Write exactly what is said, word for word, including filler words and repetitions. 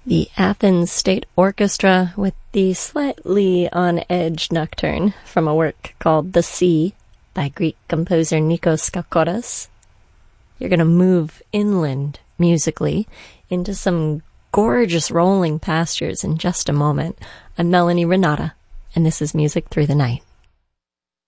The Athens State Orchestra with the slightly on-edge nocturne from a work called The Sea by Greek composer Nikos Skakoras. You're going to move inland musically into some gorgeous rolling pastures in just a moment. I'm Melanie Renata, and this is Music Through the Night.